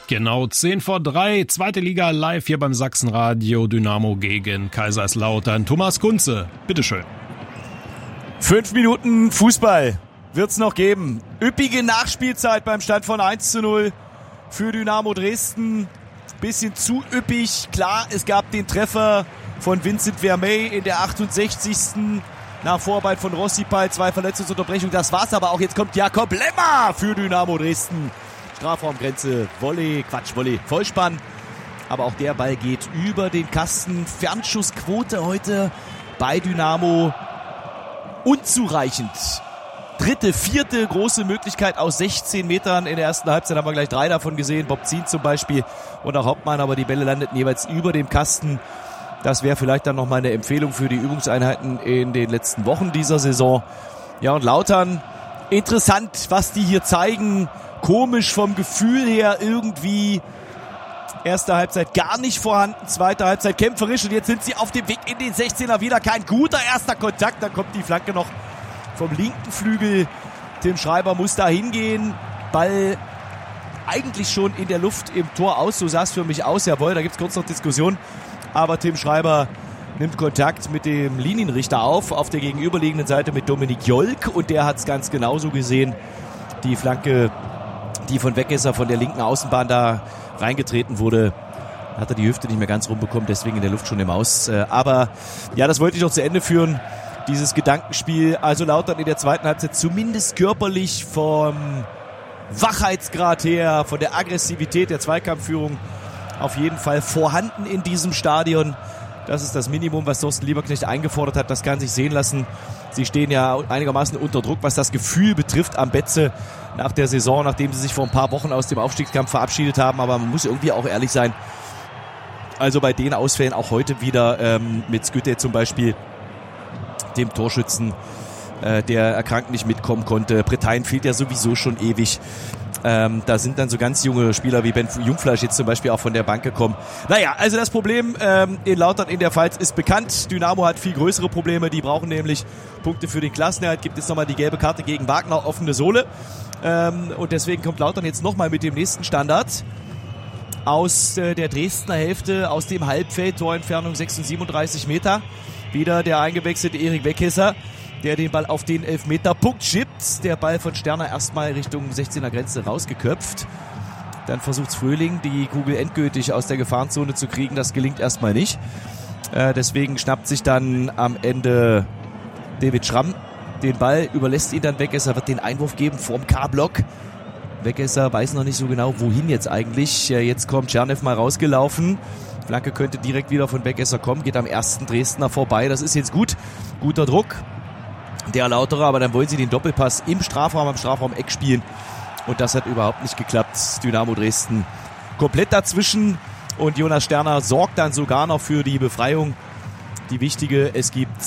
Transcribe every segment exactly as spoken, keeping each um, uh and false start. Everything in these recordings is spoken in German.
Genau, zehn vor drei, zweite Liga live hier beim Sachsenradio, Dynamo gegen Kaiserslautern. Thomas Kunze, bitteschön. Fünf Minuten Fußball wird's noch geben. Üppige Nachspielzeit beim Stand von eins zu null für Dynamo Dresden. Bisschen zu üppig. Klar, es gab den Treffer von Vincent Vermey in der achtundsechzigsten nach Vorarbeit von Rossipal, zwei Verletzungsunterbrechungen. Das war's aber auch. Jetzt kommt Jakob Lemmer für Dynamo Dresden. Strafraumgrenze, Volley, Quatsch, Volley, Vollspann. Aber auch der Ball geht über den Kasten. Fernschussquote heute bei Dynamo unzureichend. Dritte, vierte große Möglichkeit aus sechzehn Metern. In der ersten Halbzeit haben wir gleich drei davon gesehen. Bob Zien zum Beispiel und auch Hauptmann. Aber die Bälle landeten jeweils über dem Kasten. Das wäre vielleicht dann nochmal eine Empfehlung für die Übungseinheiten in den letzten Wochen dieser Saison. Ja, und Lautern, interessant, was die hier zeigen. Komisch vom Gefühl her irgendwie. Erste Halbzeit gar nicht vorhanden, zweite Halbzeit kämpferisch und jetzt sind sie auf dem Weg in den sechzehner. Wieder kein guter erster Kontakt, dann kommt die Flanke noch vom linken Flügel. Tim Schreiber muss da hingehen. Ball eigentlich schon in der Luft im Tor aus, so sah es für mich aus. Jawohl, da gibt es kurz noch Diskussion, aber Tim Schreiber nimmt Kontakt mit dem Linienrichter auf, auf der gegenüberliegenden Seite mit Dominik Jolk und der hat es ganz genauso gesehen. Die Flanke, die von Wegesser von der linken Außenbahn da reingetreten wurde, hat er die Hüfte nicht mehr ganz rumbekommen, deswegen in der Luft schon im Aus. Aber ja, das wollte ich noch zu Ende führen, dieses Gedankenspiel. Also Lautern in der zweiten Halbzeit zumindest körperlich vom Wachheitsgrad her, von der Aggressivität der Zweikampfführung auf jeden Fall vorhanden in diesem Stadion. Das ist das Minimum, was Thorsten Lieberknecht eingefordert hat. Das kann sich sehen lassen. Sie stehen ja einigermaßen unter Druck, was das Gefühl betrifft am Betze nach der Saison, nachdem sie sich vor ein paar Wochen aus dem Aufstiegskampf verabschiedet haben. Aber man muss irgendwie auch ehrlich sein. Also bei den Ausfällen auch heute wieder ähm, mit Skytte zum Beispiel, dem Torschützen, äh, der erkrankt nicht mitkommen konnte. Bretein fehlt ja sowieso schon ewig. Ähm, da sind dann so ganz junge Spieler wie Ben Jungfleisch jetzt zum Beispiel auch von der Bank gekommen. Naja, also das Problem ähm, in Lautern in der Pfalz ist bekannt. Dynamo hat viel größere Probleme. Die brauchen nämlich Punkte für den Klassenerhalt. Gibt es nochmal die gelbe Karte gegen Wagner, offene Sohle. Ähm, und deswegen kommt Lautern jetzt nochmal mit dem nächsten Standard aus äh, der Dresdner Hälfte, aus dem Halbfeld, Torentfernung sechsundsiebenunddreißig Meter. Wieder der eingewechselte Erik Weghesser, der den Ball auf den Elfmeter-Punkt schippt. Der Ball von Sterner erstmal Richtung sechzehner Grenze rausgeköpft. Dann versucht Fröhling, die Kugel endgültig aus der Gefahrenzone zu kriegen. Das gelingt erstmal nicht. Äh, deswegen schnappt sich dann am Ende David Schramm den Ball, überlässt ihn dann Weghesser, wird den Einwurf geben vorm K-Block. Weghesser weiß noch nicht so genau, wohin jetzt eigentlich. Äh, jetzt kommt Czernev mal rausgelaufen. Flanke könnte direkt wieder von Weghesser kommen, geht am ersten Dresdner vorbei. Das ist jetzt gut. Guter Druck der Lauterer, aber dann wollen sie den Doppelpass im Strafraum, am Strafraum-Eck spielen. Und das hat überhaupt nicht geklappt. Dynamo Dresden komplett dazwischen. Und Jonas Sterner sorgt dann sogar noch für die Befreiung. Die wichtige, es gibt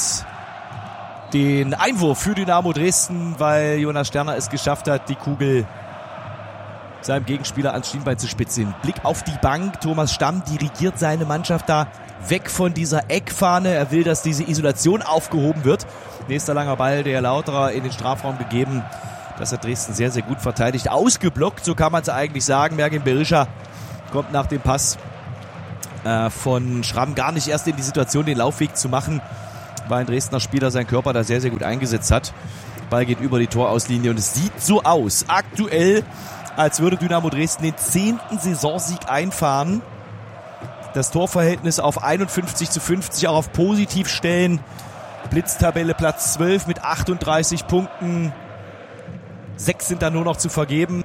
den Einwurf für Dynamo Dresden, weil Jonas Sterner es geschafft hat, die Kugel seinem Gegenspieler ans Schienbein zu spitzen. Blick auf die Bank. Thomas Stamm dirigiert seine Mannschaft da weg von dieser Eckfahne. Er will, dass diese Isolation aufgehoben wird. Nächster langer Ball der Lauterer in den Strafraum gegeben. Das hat Dresden sehr, sehr gut verteidigt. Ausgeblockt, so kann man es eigentlich sagen. Mergin Berisha kommt nach dem Pass äh, von Schramm gar nicht erst in die Situation, den Laufweg zu machen, weil ein Dresdner Spieler seinen Körper da sehr, sehr gut eingesetzt hat. Ball geht über die Torauslinie und es sieht so aus, aktuell, als würde Dynamo Dresden den zehnten Saisonsieg einfahren. Das Torverhältnis auf einundfünfzig zu fünfzig auch auf positiv stellen. Blitztabelle Platz zwölf mit achtunddreißig Punkten. Sechs sind dann nur noch zu vergeben.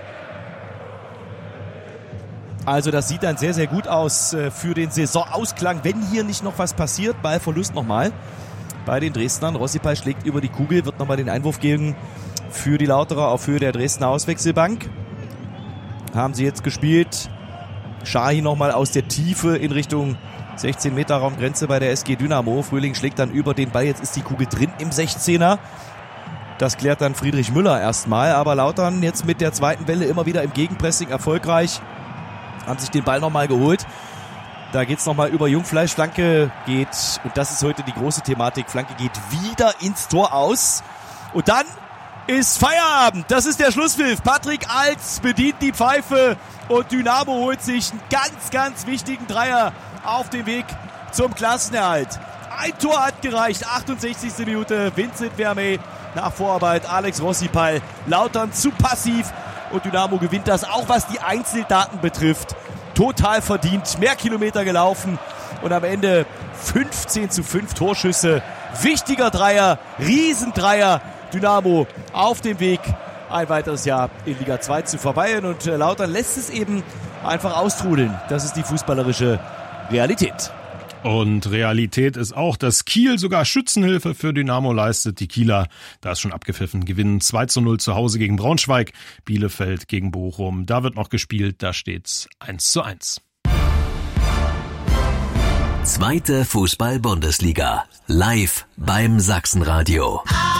Also das sieht dann sehr, sehr gut aus für den Saisonausklang, wenn hier nicht noch was passiert. Ballverlust nochmal bei den Dresdnern. Rossipal schlägt über die Kugel, wird nochmal den Einwurf geben für die Lauterer auf Höhe der Dresdner Auswechselbank. Haben sie jetzt gespielt. Shahi nochmal aus der Tiefe in Richtung sechzehn Meter Raumgrenze bei der S G Dynamo. Fröhling schlägt dann über den Ball. Jetzt ist die Kugel drin im sechzehner. Das klärt dann Friedrich Müller erstmal. Aber Lautern jetzt mit der zweiten Welle immer wieder im Gegenpressing erfolgreich. Haben sich den Ball nochmal geholt. Da geht's nochmal über Jungfleisch. Flanke geht, und das ist heute die große Thematik, Flanke geht wieder ins Tor aus. Und dann ist Feierabend. Das ist der Schlusspfiff. Patrick Alts bedient die Pfeife und Dynamo holt sich einen ganz, ganz wichtigen Dreier auf dem Weg zum Klassenerhalt. Ein Tor hat gereicht, achtundsechzigste Minute, Vincent Vermey nach Vorarbeit, Alex Rossipal, Lautern zu passiv und Dynamo gewinnt das, auch was die Einzeldaten betrifft, total verdient, mehr Kilometer gelaufen und am Ende fünfzehn zu fünf Torschüsse, wichtiger Dreier, Riesendreier, Dynamo auf dem Weg, ein weiteres Jahr in Liga zwei zu verweilen und Lautern lässt es eben einfach austrudeln, das ist die fußballerische Realität. Und Realität ist auch, dass Kiel sogar Schützenhilfe für Dynamo leistet. Die Kieler, da ist schon abgepfiffen, gewinnen zwei zu null zu Hause gegen Braunschweig, Bielefeld gegen Bochum. Da wird noch gespielt, da steht's eins zu eins. Zweite Fußball-Bundesliga. Live beim Sachsenradio.